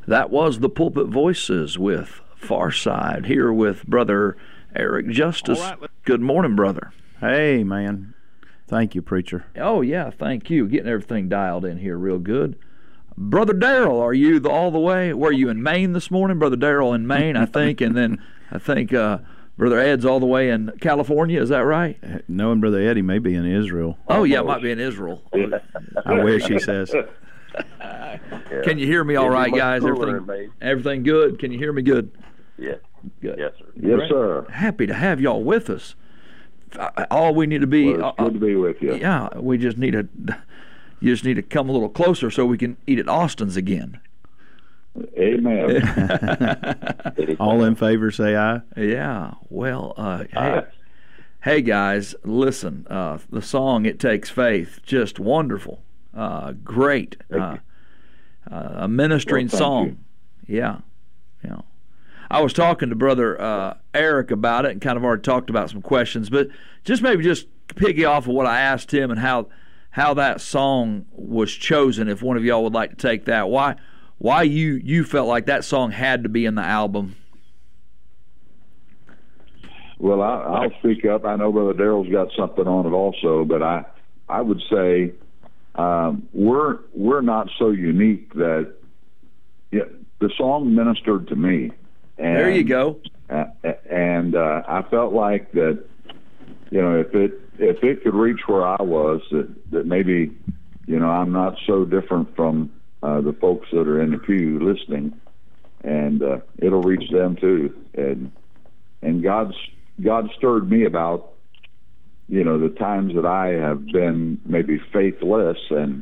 That was the Pulpit Voices with Farside, here with Brother Eric Justice. Right. Good morning, brother. Hey, man. Thank you, preacher. Oh, yeah, thank you. Getting everything dialed in here real good. Brother Darrell, are you all the way? Were you in Maine this morning? Brother Darrell in Maine, I think, and then I think Brother Ed's all the way in California. Is that right? Knowing Brother Eddie may be in Israel. Oh, yeah, it might be in Israel. I wish, he says. Can you hear me all right, guys? Everything good? Can you hear me good? Yes. Good. Yes, sir. Yes, sir. Happy to have y'all with us. All we need to be. Well, it's good to be with you. Yeah, we just need to. You just need to come a little closer so we can eat at Austin's again. Amen. All in favor, say aye. Yeah. Well, hey guys, listen. The song "It Takes Faith," just wonderful, great, a ministering song. Yeah. I was talking to Brother Eric about it and kind of already talked about some questions, but just piggy off of what I asked him and how that song was chosen. If one of y'all would like to take that, why you felt like that song had to be in the album? Well, I'll speak up. I know Brother Darrell's got something on it also, but I would say we're not so unique that the song ministered to me. And, there you go. And I felt like that, if it could reach where I was, that maybe, I'm not so different from the folks that are in the pew listening, and it'll reach them too. And God stirred me about, the times that I have been maybe faithless and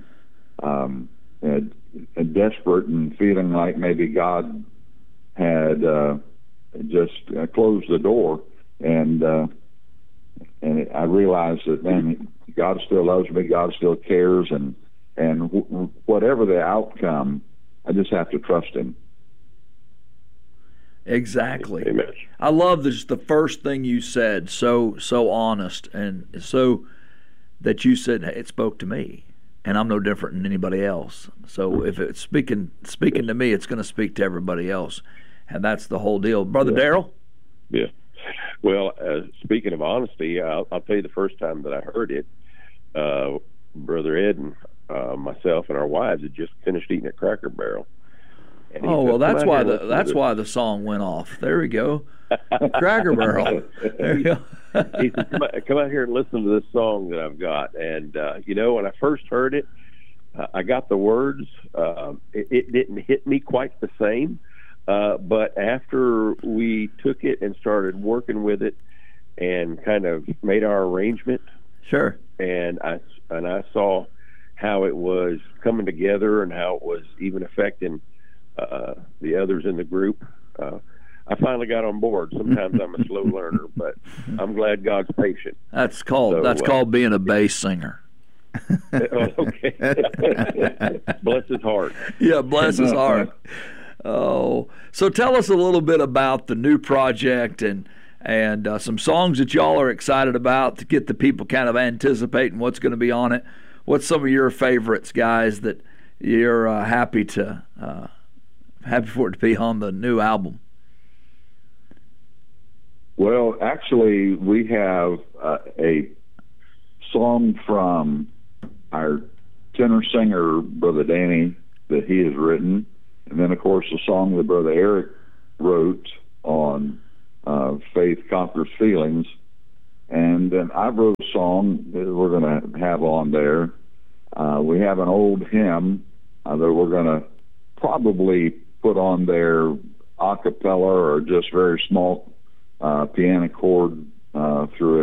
desperate and feeling like maybe God had just closed the door, and I realized that, man, God still loves me, God still cares, and whatever the outcome, I just have to trust Him. Exactly. Amen. I love the first thing you said, so honest, and so that you said, hey, it spoke to me, and I'm no different than anybody else. So if it's speaking to me, it's going to speak to everybody else. And that's the whole deal. Brother Darrell? Yeah. Well, speaking of honesty, I'll tell you the first time that I heard it, Brother Ed and myself and our wives had just finished eating at Cracker Barrel. Oh, well, that's why the song went off. There we go. Cracker Barrel. There you go. He said, come out here and listen to this song that I've got. And, when I first heard it, I got the words. It didn't hit me quite the same. But after we took it and started working with it and kind of made our arrangement, sure, and I saw how it was coming together and how it was even affecting the others in the group, I finally got on board. Sometimes I'm a slow learner, but I'm glad God's patient. That's called being a bass singer. Okay. Bless his heart. Yeah, bless his heart. Oh, so tell us a little bit about the new project and some songs that y'all are excited about to get the people kind of anticipating what's going to be on it. What's some of your favorites, guys, that you're happy for it to be on the new album? Well, actually, we have a song from our tenor singer, Brother Danny, that he has written. And then, of course, the song that Brother Eric wrote on Faith Conquers Feelings. And then I wrote a song that we're going to have on there. We have an old hymn that we're going to probably put on there a cappella or just very small piano chord through it.